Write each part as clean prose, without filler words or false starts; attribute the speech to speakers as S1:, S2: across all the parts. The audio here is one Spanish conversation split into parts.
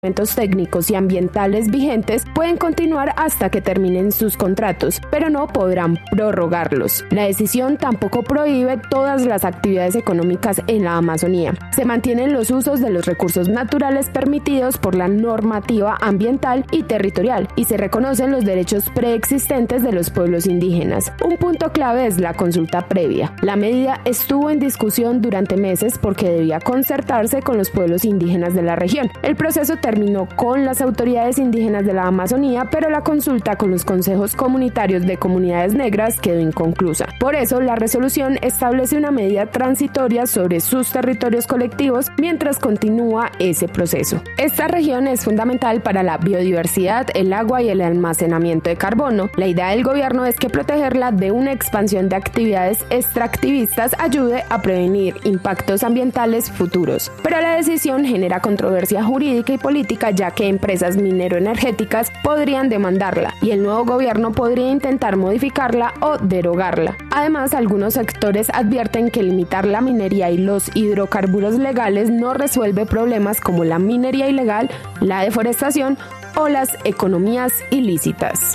S1: documentos técnicos y ambientales vigentes pueden continuar hasta que terminen sus contratos, pero no podrán prorrogarlos. La decisión tampoco prohíbe todas las actividades económicas en la Amazonía. Se mantienen los usos de los recursos naturales permitidos por la normativa ambiental y territorial y se reconocen los derechos preexistentes de los pueblos indígenas. Un punto clave es la consulta previa. La medida estuvo en discusión durante meses porque debía concertarse con los pueblos indígenas de la región. El proceso terminó con las autoridades indígenas de la Amazonía, pero la consulta con los consejos comunitarios de comunidades negras quedó inconclusa. Por eso, la resolución establece una medida transitoria sobre sus territorios colectivos mientras continúa ese proceso. Esta región es fundamental para la biodiversidad, el agua y el almacenamiento de carbono. La idea del gobierno es que protegerla de una expansión de actividades extractivistas ayude a prevenir impactos ambientales futuros. Pero la decisión genera controversia jurídica y política, ya que empresas mineroenergéticas podrían demandarla y el nuevo gobierno podría intentar modificarla o derogarla. Además, algunos sectores advierten que limitar la minería y los hidrocarburos legales no resuelve problemas como la minería ilegal, la deforestación o las economías ilícitas.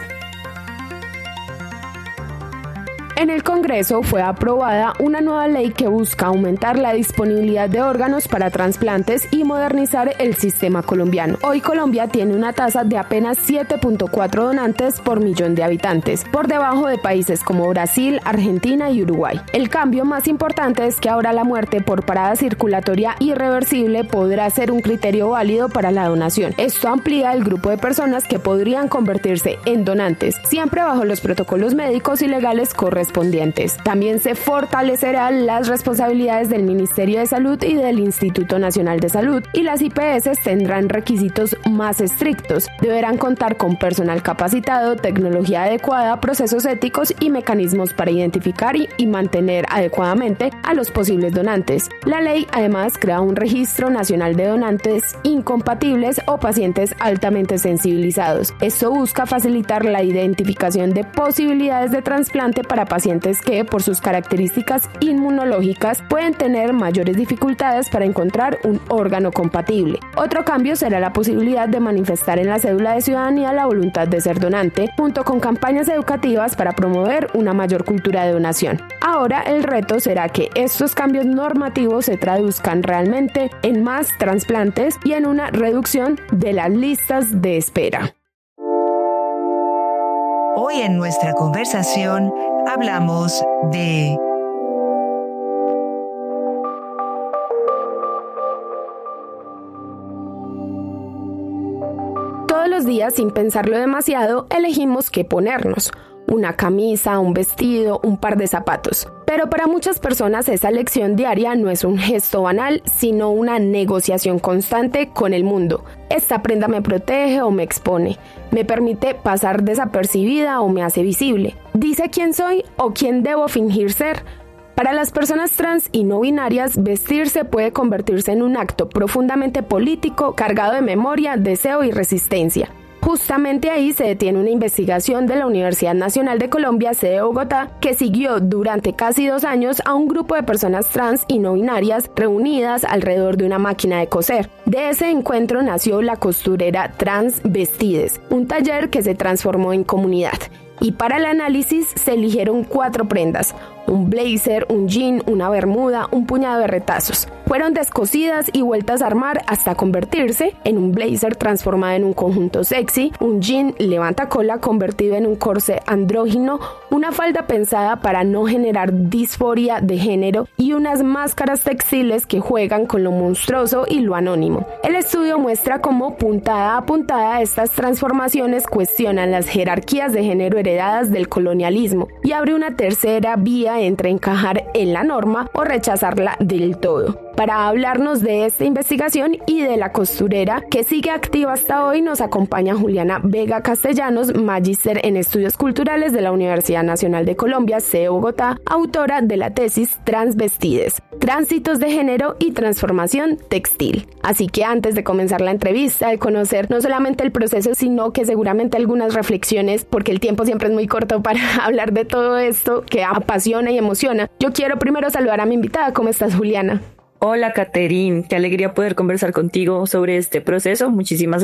S1: En el Congreso fue aprobada una nueva ley que busca aumentar la disponibilidad de órganos para trasplantes y modernizar el sistema colombiano. Hoy Colombia tiene una tasa de apenas 7.4 donantes por millón de habitantes, por debajo de países como Brasil, Argentina y Uruguay. El cambio más importante es que ahora la muerte por parada circulatoria irreversible podrá ser un criterio válido para la donación. Esto amplía el grupo de personas que podrían convertirse en donantes, siempre bajo los protocolos médicos y legales correspondientes. También se fortalecerán las responsabilidades del Ministerio de Salud y del Instituto Nacional de Salud, y las IPS tendrán requisitos más estrictos. Deberán contar con personal capacitado, tecnología adecuada, procesos éticos y mecanismos para identificar y mantener adecuadamente a los posibles donantes. La ley además crea un registro nacional de donantes incompatibles o pacientes altamente sensibilizados. Esto busca facilitar la identificación de posibilidades de trasplante para pacientes que, por sus características inmunológicas, pueden tener mayores dificultades para encontrar un órgano compatible. Otro cambio será la posibilidad de manifestar en la cédula de ciudadanía la voluntad de ser donante, junto con campañas educativas para promover una mayor cultura de donación. Ahora el reto será que estos cambios normativos se traduzcan realmente en más trasplantes y en una reducción de las listas de espera.
S2: Hoy en nuestra conversación hablamos de
S1: todos los días, sin pensarlo demasiado, elegimos qué ponernos: una camisa, un vestido, un par de zapatos. Pero para muchas personas esa elección diaria no es un gesto banal, sino una negociación constante con el mundo. ¿Esta prenda me protege o me expone? ¿Me permite pasar desapercibida o me hace visible? ¿Dice quién soy o quién debo fingir ser? Para las personas trans y no binarias, vestirse puede convertirse en un acto profundamente político, cargado de memoria, deseo y resistencia. Justamente ahí se detiene una investigación de la Universidad Nacional de Colombia, sede de Bogotá, que siguió durante casi 2 años a un grupo de personas trans y no binarias reunidas alrededor de una máquina de coser. De ese encuentro nació la costurera Trans Vestides, un taller que se transformó en comunidad. Y para el análisis se eligieron 4 prendas: un blazer, un jean, una bermuda, un puñado de retazos. Fueron descosidas y vueltas a armar hasta convertirse en un blazer transformado en un conjunto sexy, un jean levantacola convertido en un corsé andrógino, una falda pensada para no generar disforia de género y unas máscaras textiles que juegan con lo monstruoso y lo anónimo. El estudio muestra cómo puntada a puntada estas transformaciones cuestionan las jerarquías de género heredadas del colonialismo y abre una tercera vía entre encajar en la norma o rechazarla del todo. Para hablarnos de esta investigación y de la costurera que sigue activa hasta hoy, nos acompaña Juliana Vega Castellanos, magíster en Estudios Culturales de la Universidad Nacional de Colombia, sede Bogotá, autora de la tesis Transvestides, Tránsitos de Género y Transformación Textil. Así que antes de comenzar la entrevista, de conocer no solamente el proceso, sino que seguramente algunas reflexiones, porque el tiempo siempre es muy corto para hablar de todo esto que apasiona y emociona, yo quiero primero saludar a mi invitada. ¿Cómo estás, Juliana?
S3: Hola, Caterine, qué alegría poder conversar contigo sobre este proceso. Muchísimas